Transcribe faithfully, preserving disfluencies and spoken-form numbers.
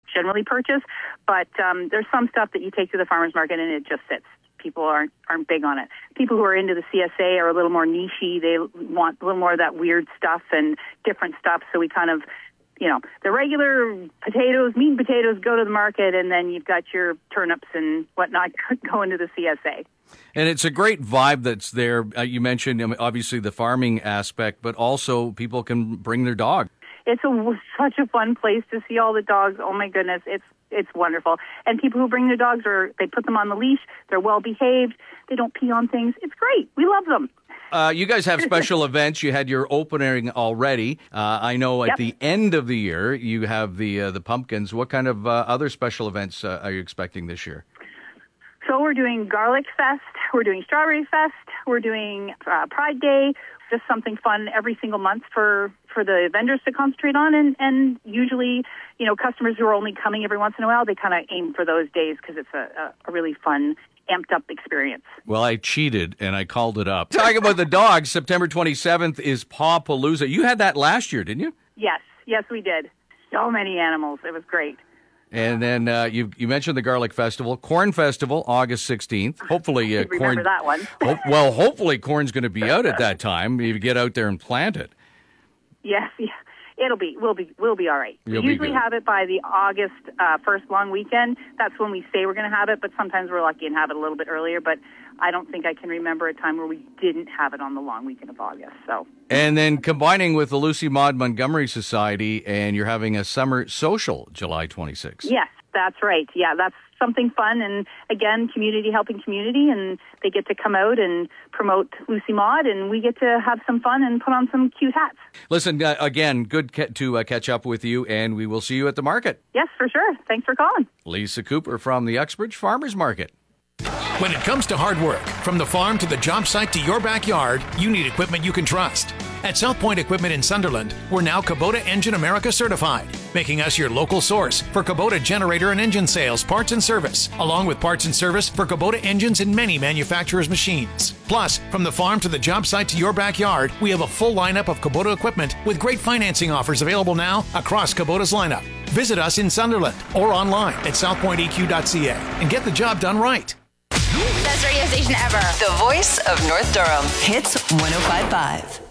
generally purchase. But um, there's some stuff that you take to the farmer's market and it just sits. People aren't aren't big on it. People who are into the C S A are a little more niche-y. They want a little more of that weird stuff and different stuff. So we kind of, you know, the regular potatoes, meat and potatoes go to the market, and then you've got your turnips and whatnot going to the C S A. And it's a great vibe that's there. Uh, you mentioned, I mean, obviously, the farming aspect, but also people can bring their dog. It's a, such a fun place to see all the dogs. Oh, my goodness. It's it's wonderful. And people who bring their dogs, are they put them on the leash. They're well-behaved. They don't pee on things. It's great. We love them. Uh, you guys have special events. You had your opening already. Uh, I know at Yep. the end of the year, you have the uh, the pumpkins. What kind of uh, other special events uh, are you expecting this year? So we're doing Garlic Fest. We're doing Strawberry Fest. We're doing uh, Pride Day. Just something fun every single month for, for the vendors to concentrate on. And, and usually, you know, customers who are only coming every once in a while, they kind of aim for those days because it's a, a, a really fun, amped up experience. Well, I cheated and I called it up. Talking about the dogs, September twenty-seventh is Pawpalooza. You had that last year, didn't you? Yes. Yes, we did. So many animals. It was great. And then uh, you you mentioned the Garlic Festival, Corn Festival, August sixteenth. Hopefully, uh, remember corn. that one. ho- well, hopefully, corn's going to be out at that time. You get out there and plant it. Yes, yeah. It'll be, we'll be, we'll be all right. You'll we be usually good. have it by the August uh, first long weekend. That's when we say we're going to have it, but sometimes we're lucky and have it a little bit earlier. But I don't think I can remember a time where we didn't have it on the long weekend of August. So. And then combining with the Lucy Maud Montgomery Society, and you're having a summer social July twenty-sixth. Yes, that's right. Yeah, that's something fun. And again, community helping community, and they get to come out and promote Lucy Maud, and we get to have some fun and put on some cute hats. Listen, uh, again, good ca- to uh, catch up with you, and we will see you at the market. Yes, for sure. Thanks for calling. Lisa Cooper from the Uxbridge Farmers Market. When it comes to hard work, from the farm to the job site to your backyard, you need equipment you can trust. At South Point Equipment in Sunderland, we're now Kubota Engine America certified, making us your local source for Kubota generator and engine sales, parts and service, along with parts and service for Kubota engines and many manufacturers' machines. Plus, from the farm to the job site to your backyard, we have a full lineup of Kubota equipment with great financing offers available now across Kubota's lineup. Visit us in Sunderland or online at south point e q dot c a and get the job done right. Best radio station ever. The voice of North Durham. Hits one oh five point five.